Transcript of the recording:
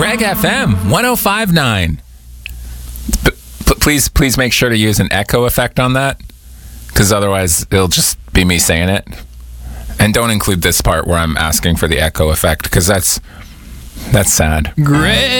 Greg FM 105.9. Please make sure to use an echo effect on that, because otherwise it'll just be me saying it. And don't include this part where I'm asking for the echo effect, because that's sad. Greg